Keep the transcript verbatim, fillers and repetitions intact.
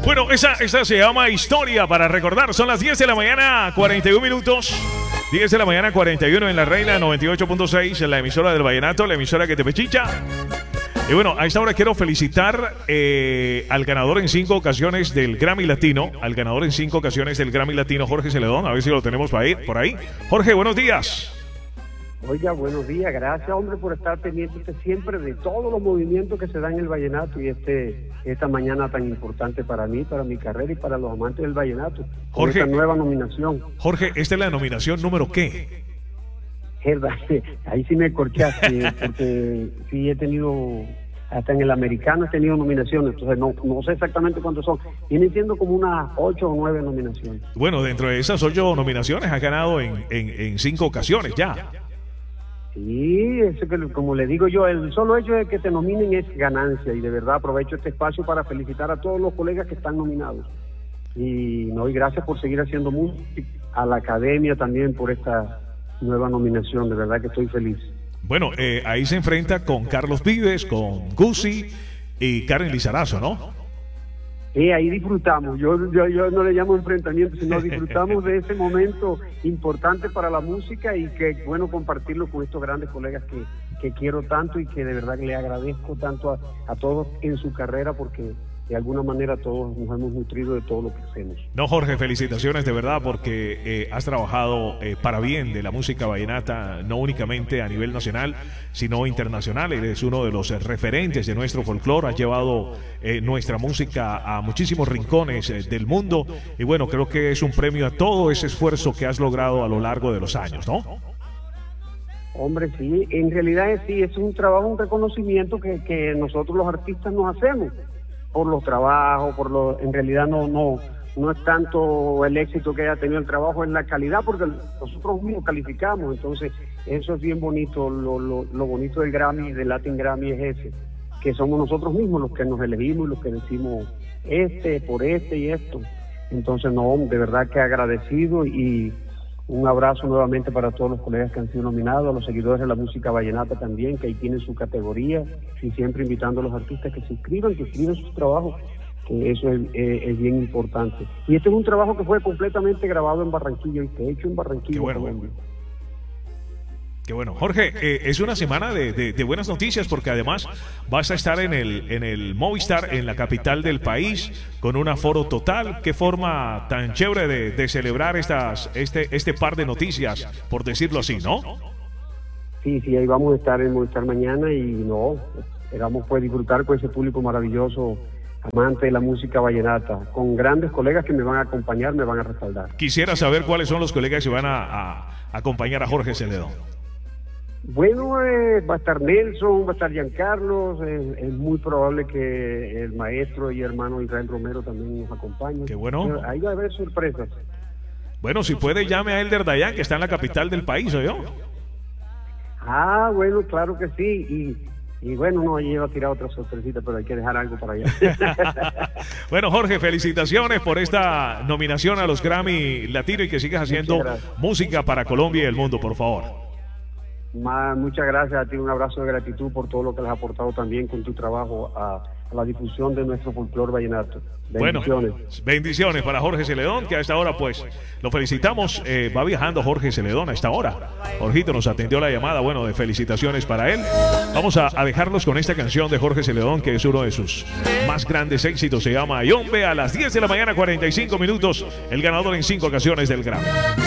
Bueno, esa, esa se llama Historia para recordar. Son las diez de la mañana, cuarenta y uno minutos. diez de la mañana, cuarenta y uno en La Reina, noventa y ocho punto seis, en la emisora del Vallenato, la emisora que te pechicha. Y bueno, a esta hora quiero felicitar eh, al ganador en cinco ocasiones del Grammy Latino, al ganador en cinco ocasiones del Grammy Latino, Jorge Celedón. A ver si lo tenemos por ahí. Por ahí. Jorge, buenos días. Oiga, buenos días. Gracias, hombre, por estar pendiente siempre de todos los movimientos que se dan en el vallenato y este esta mañana tan importante para mí, para mi carrera y para los amantes del vallenato. Jorge, esta nueva nominación. Jorge, ¿esta es la nominación número qué? Ahí sí me corchaste, porque sí he tenido, hasta en el americano he tenido nominaciones, entonces no, no sé exactamente cuántos son. Vienen siendo como unas ocho o nueve nominaciones. Bueno, dentro de esas ocho nominaciones has ganado en, en, en cinco ocasiones ya. Sí, eso que, como le digo yo, el solo hecho de que te nominen es ganancia, y de verdad aprovecho este espacio para felicitar a todos los colegas que están nominados. Y no, y gracias por seguir haciendo música, a la academia también por esta nueva nominación, de verdad que estoy feliz. Bueno, eh, ahí se enfrenta con Carlos Vives, con Guzzi y Karen Lizarazo, ¿no? Sí, ahí disfrutamos. Yo, yo, yo no le llamo enfrentamiento, sino disfrutamos de ese momento importante para la música, y que es bueno compartirlo con estos grandes colegas que, que quiero tanto y que de verdad le agradezco tanto a, a todos en su carrera, porque de alguna manera todos nos hemos nutrido de todo lo que hacemos. No, Jorge, felicitaciones de verdad, porque eh, has trabajado eh, para bien de la música vallenata, no únicamente a nivel nacional, sino internacional. Eres uno de los eh, referentes de nuestro folclore, has llevado eh, nuestra música a muchísimos rincones eh, del mundo, y bueno, creo que es un premio a todo ese esfuerzo que has logrado a lo largo de los años, ¿no? Hombre, sí, en realidad es, sí, es un trabajo, un reconocimiento que, que nosotros los artistas nos hacemos por los trabajos, por lo, en realidad no, no, no es tanto el éxito que haya tenido el trabajo, es la calidad, porque nosotros mismos calificamos. Entonces eso es bien bonito. Lo, lo, lo bonito del Grammy, del Latin Grammy, es ese, que somos nosotros mismos los que nos elegimos y los que decimos este, por este y esto. Entonces no, de verdad que agradecido, y un abrazo nuevamente para todos los colegas que han sido nominados, a los seguidores de la música vallenata también, que ahí tienen su categoría, y siempre invitando a los artistas que se inscriban, que escriban sus trabajos, que eso es, es, es bien importante. Y este es un trabajo que fue completamente grabado en Barranquilla, y que hecho en Barranquilla. Qué bueno, Colombia. Qué bueno. Jorge, eh, es una semana de, de, de buenas noticias, porque además vas a estar en el, en el Movistar, en la capital del país, con un aforo total. Qué forma tan chévere de, de celebrar estas, este, este par de noticias, por decirlo así, ¿no? Sí, sí, ahí vamos a estar en Movistar mañana, y no, esperamos pues disfrutar con ese público maravilloso, amante de la música vallenata, con grandes colegas que me van a acompañar, me van a respaldar. Quisiera saber cuáles son los colegas que van a, a acompañar a Jorge Celedón. Bueno, eh, va a estar Nelson, va a estar Giancarlos, eh, es muy probable que el maestro y hermano Israel Romero también nos acompañen. Qué bueno. Pero ahí va a haber sorpresas. Bueno, si puede, llame a Elder Dayan, que está en la capital del país, ¿o yo? Ah, bueno, claro que sí, y, y bueno, no, ahí va a tirar otra sorpresita, pero hay que dejar algo para allá. Bueno, Jorge, felicitaciones por esta nominación a los Grammy Latino, y que sigas haciendo música para Colombia y el mundo, por favor. Ma, muchas gracias a ti, un abrazo de gratitud por todo lo que les has aportado también con tu trabajo a, a la difusión de nuestro folclore vallenato. Bendiciones. Bueno, bendiciones para Jorge Celedón, que a esta hora pues lo felicitamos. Eh, va viajando Jorge Celedón a esta hora. Jorgito nos atendió la llamada, bueno, de felicitaciones para él. Vamos a, a dejarlos con esta canción de Jorge Celedón, que es uno de sus más grandes éxitos. Se llama Yombe, a las diez de la mañana, cuarenta y cinco minutos, el ganador en cinco ocasiones del Grammy.